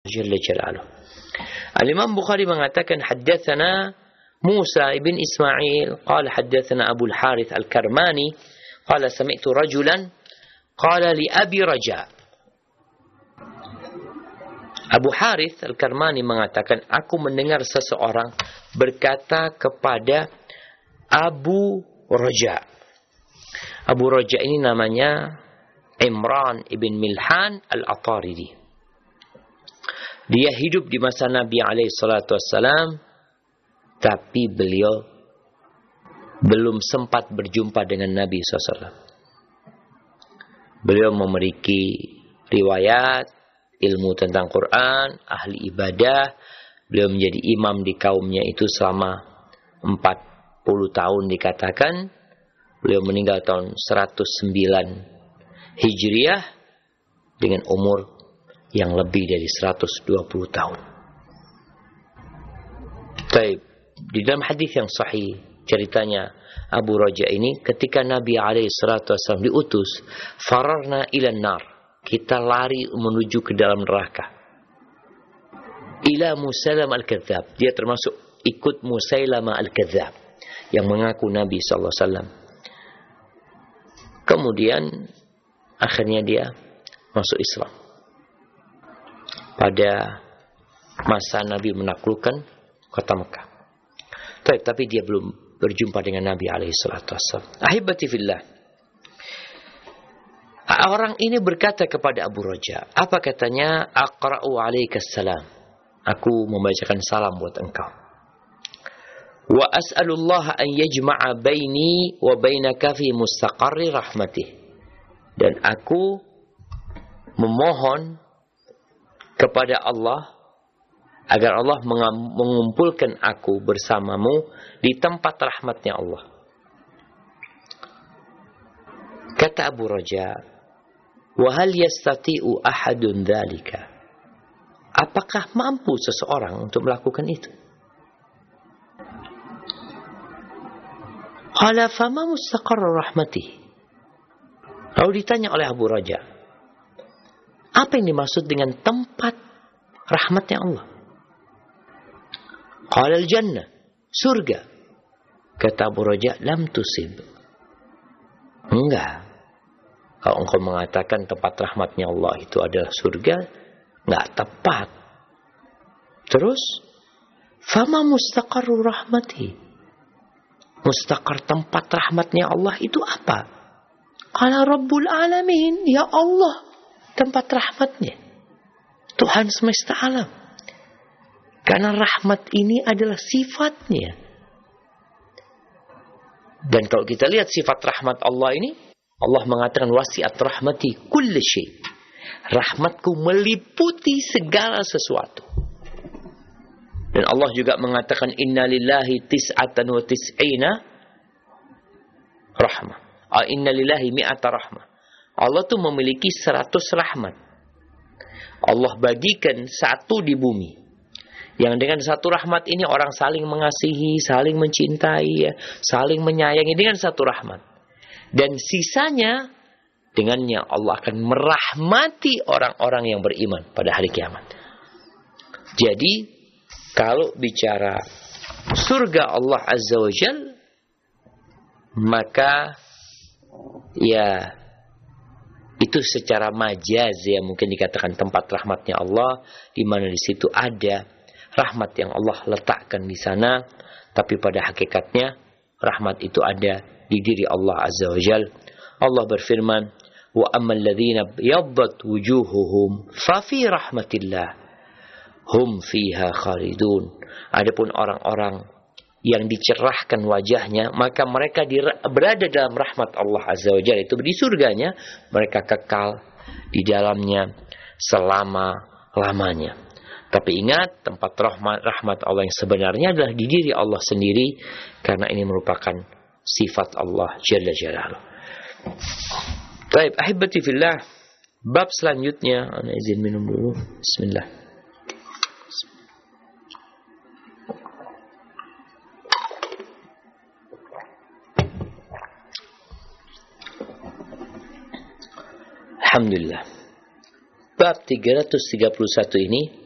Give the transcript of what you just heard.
Jalla Jalaluh. Al-Imam Bukhari mengatakan haddatsana Musa ibn Ismail qala haddatsana Abu al-Harith al-Karmani qala sami'tu rajulan qala li Abi Raja. Abu Harith al-Karmani mengatakan, aku mendengar seseorang berkata kepada Abu Raja. Abu Raja ini namanya Imran ibn Milhan al-Ataridi. Dia hidup di masa Nabi SAW, tapi beliau belum sempat berjumpa dengan Nabi SAW. Beliau memiliki riwayat ilmu tentang Quran, ahli ibadah. Beliau menjadi imam di kaumnya itu selama 40 tahun dikatakan. Beliau meninggal tahun 109 Hijriah dengan umur yang lebih dari 120 tahun. Taib. Di dalam hadis yang sahih, ceritanya Abu Raja ini ketika Nabi SAW diutus, fararna ilan nar. Kita lari menuju ke dalam neraka. Ila Musailamah al-Kadzab. Dia termasuk ikut Musailamah al-Kadzab yang mengaku Nabi SAW. Kemudian akhirnya dia masuk Islam. Pada masa Nabi menaklukkan kota Mekah. Tapi dia belum berjumpa dengan Nabi SAW. Ahibati fillah. Orang ini berkata kepada Abu Raja, apa katanya? Aqra'u alaikas salam. Aku membacakan salam buat engkau. Wa as'alullah an yajma'a baini wa bainaka fi mustaqarri rahmatih. Dan aku memohon kepada Allah agar Allah mengumpulkan aku bersamamu di tempat rahmatnya Allah. Kata Abu Raja, وَهَلْ يَسْتَطِيعُ أَحَدٌ ذَلِكَ. Apakah mampu seseorang untuk melakukan itu? قَالَ فَمَا مُسْتَقَرُّ رَحْمَتِهِ. Lalu ditanya oleh Abu Raja, apa yang dimaksud dengan tempat rahmatnya Allah? قَالَ الْجَنَّةِ. Surga. Kata Abu Raja, lam tusib. Enggak. Kalau engkau mengatakan tempat rahmatnya Allah itu adalah surga, enggak tepat. Terus, fama mustaqarru rahmati. Mustaqar tempat rahmatnya Allah itu apa? Qala Rabbul Alamin, ya Allah, tempat rahmatnya Tuhan semesta alam. Karena rahmat ini adalah sifatnya. Dan kalau kita lihat sifat rahmat Allah ini, Allah mengatakan wasi'at rahmati kulli syai. Rahmatku meliputi segala sesuatu. Dan Allah juga mengatakan inna lillahi tis'atan wa tis'ina rahmah. Inna lillahi mi'ata rahmah. Allah tuh memiliki 100 rahmat. Allah bagikan satu di bumi. Yang dengan satu rahmat ini orang saling mengasihi, saling mencintai, saling menyayangi dengan satu rahmat. Dan sisanya dengannya Allah akan merahmati orang-orang yang beriman pada hari kiamat. Jadi kalau bicara surga Allah Azza wa Jal, maka ya itu secara majaz ya mungkin dikatakan tempat rahmatnya Allah, di mana di situ ada rahmat yang Allah letakkan di sana, tapi pada hakikatnya rahmat itu ada di diri Allah Azza wa Jal. Allah berfirman, wa ammal ladzina yaddat wujuhuhum fa fi rahmatillah hum fiha khalidun. Adapun orang-orang yang dicerahkan wajahnya, maka mereka berada dalam rahmat Allah Azza wa Jalla, itu di surganya, mereka kekal di dalamnya selama-lamanya. Tapi ingat, tempat rahmat Allah yang sebenarnya adalah di diri Allah sendiri, karena ini merupakan sifat Allah Jalla Jalaluh. Baik, ahibati fillah, bab selanjutnya, ana izin minum dulu. Bismillah. Alhamdulillah. Bab 331 ini